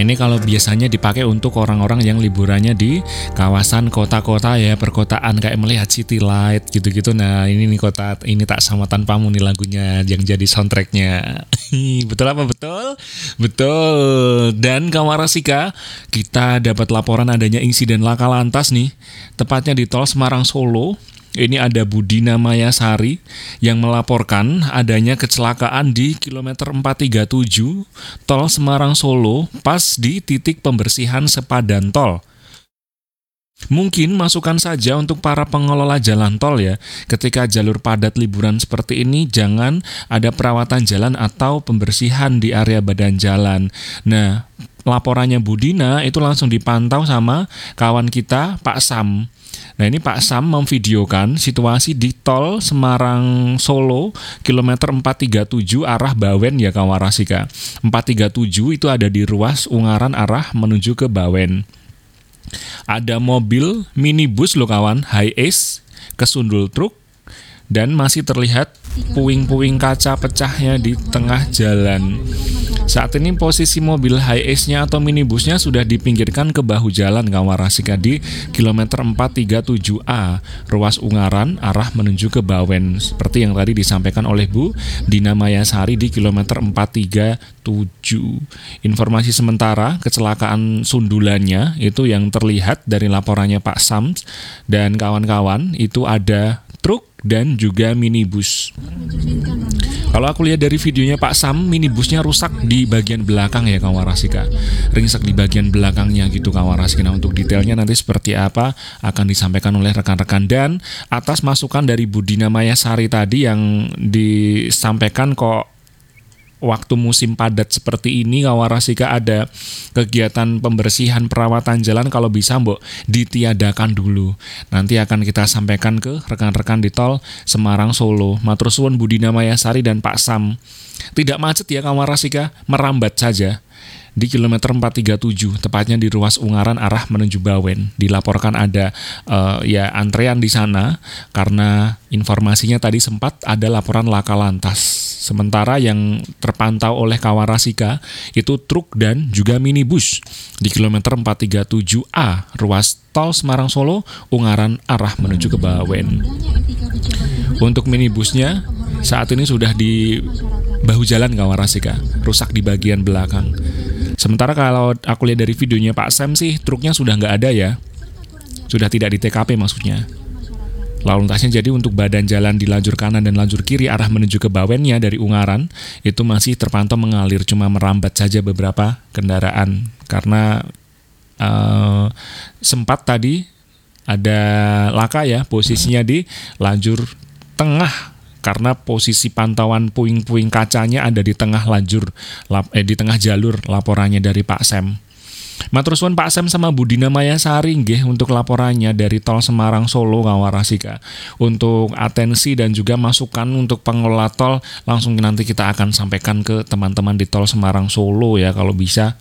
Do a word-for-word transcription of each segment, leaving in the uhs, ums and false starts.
ini kalau biasanya dipakai untuk orang-orang yang liburannya di kawasan kota-kota ya, perkotaan, kayak melihat city light gitu-gitu. Nah ini nih kota, ini tak sama tanpamu nih lagunya yang jadi soundtracknya. Betul apa betul? Betul. Dan kawan Rasika, kita dapat laporan adanya insiden laka lantas nih, tepatnya di tol Semarang Solo. Ini ada Budina Mayasari yang melaporkan adanya kecelakaan di kilometer empat tiga tujuh tol Semarang Solo pas di titik pembersihan sepadan tol. Mungkin masukan saja untuk para pengelola jalan tol ya, ketika jalur padat liburan seperti ini jangan ada perawatan jalan atau pembersihan di area badan jalan. Nah, laporannya Budina itu langsung dipantau sama kawan kita Pak Sam. Nah ini Pak Sam memvideokan situasi di tol Semarang Solo kilometer empat tiga tujuh arah Bawen ya kawan Rasika. empat tiga tujuh itu ada di ruas Ungaran arah menuju ke Bawen. Ada mobil minibus loh kawan, Hi-Ace kesundul truk dan masih terlihat puing-puing kaca pecahnya di tengah jalan. Saat ini posisi mobil Hi-Ace-nya atau minibusnya sudah dipinggirkan ke bahu jalan kawan Rasika di kilometer empat tiga tujuh A ruas Ungaran arah menuju ke Bawen, seperti yang tadi disampaikan oleh Bu Dina Mayasari di kilometer empat tiga tujuh. Informasi sementara kecelakaan sundulannya itu yang terlihat dari laporannya Pak Sams dan kawan-kawan itu ada truk dan juga minibus. Kalau aku lihat dari videonya Pak Sam, minibusnya rusak di bagian belakang ya kawan Rasika. Ringsek di bagian belakangnya gitu kawan Rasika. Nah untuk detailnya nanti seperti apa akan disampaikan oleh rekan-rekan. Dan atas masukan dari Budina Mayasari tadi yang disampaikan kok waktu musim padat seperti ini kawan Rasika ada kegiatan pembersihan perawatan jalan, kalau bisa mbok ditiadakan dulu. Nanti akan kita sampaikan ke rekan-rekan di tol Semarang Solo. Matur suwun Budina Mayasari dan Pak Sam. Tidak macet ya kawan Rasika, merambat saja di kilometer empat tiga tujuh, tepatnya di ruas Ungaran arah menuju Bawen. Dilaporkan ada uh, ya antrean di sana karena informasinya tadi sempat ada laporan laka lantas. Sementara yang terpantau oleh kawan Rasika itu truk dan juga minibus di kilometer empat tiga tujuh A ruas tol Semarang Solo Ungaran arah menuju ke Bawen. Untuk minibusnya saat ini sudah di bahu jalan kawan Rasika, rusak di bagian belakang. Sementara kalau aku lihat dari videonya Pak Sam sih truknya sudah nggak ada ya, sudah tidak di T K P maksudnya. Lalu lintasnya jadi untuk badan jalan di lajur kanan dan lajur kiri arah menuju ke Bawennya dari Ungaran itu masih terpantau mengalir, cuma merambat saja beberapa kendaraan karena uh, sempat tadi ada laka ya, posisinya di lajur tengah karena posisi pantauan puing-puing kacanya ada di tengah lajur eh, di tengah jalur laporannya dari Pak Sam. Matur suwun Pak Sam sama Budina Mayasari nggih untuk laporannya dari tol Semarang Solo kawan Rasika. Untuk atensi dan juga masukan untuk pengelola tol langsung nanti kita akan sampaikan ke teman-teman di tol Semarang Solo ya, kalau bisa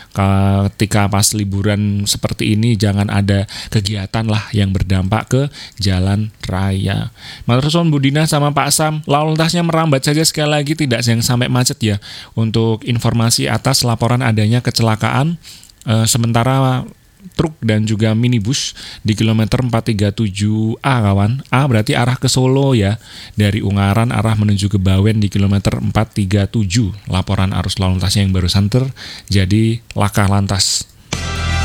ketika pas liburan seperti ini jangan ada kegiatan lah yang berdampak ke jalan raya. Matur suwun Budina sama Pak Sam, lalu lintasnya merambat saja sekali lagi, tidak yang sampai macet ya. Untuk informasi atas laporan adanya kecelakaan Uh, sementara truk dan juga minibus di kilometer empat tiga tujuh A kawan. A berarti arah ke Solo ya, dari Ungaran arah menuju ke Bawen di kilometer empat tiga tujuh. Laporan arus lalu lintasnya yang barusan terjadi laka lantas.